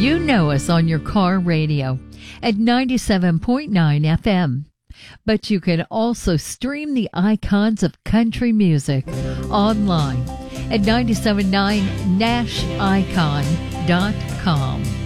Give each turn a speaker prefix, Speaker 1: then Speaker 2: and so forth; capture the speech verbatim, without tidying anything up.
Speaker 1: You know us on your car radio at ninety-seven point nine F M. But you can also stream the icons of country music online at nine seven nine nash icon dot com.